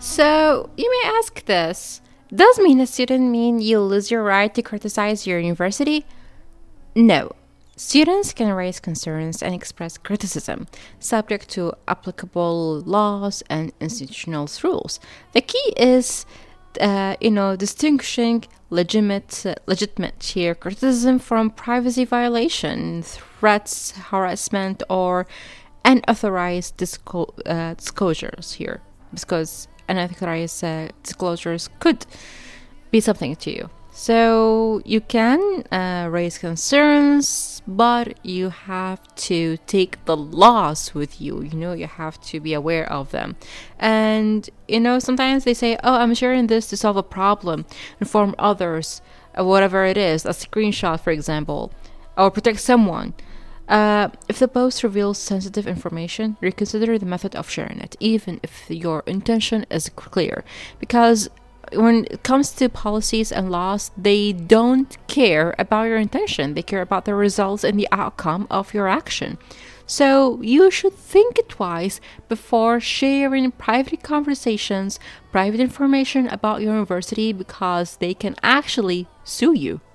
So, you may ask this: does being a student mean you lose your right to criticize your university? No. Students can raise concerns and express criticism, subject to applicable laws and institutional rules. The key is, distinguishing legitimate here criticism from privacy violation, threats, harassment, or unauthorized disclosures here, because unauthorized disclosures could be something to you. So you can raise concerns, but you have to take the laws with you. You have to be aware of them. And, sometimes they say, oh, I'm sharing this to solve a problem, inform others, whatever it is, a screenshot, for example, or protect someone. If the post reveals sensitive information, reconsider the method of sharing it, even if your intention is clear. Because when it comes to policies and laws, they don't care about your intention. They care about the results and the outcome of your action. So you should think twice before sharing private conversations, private information about your university, because they can actually sue you.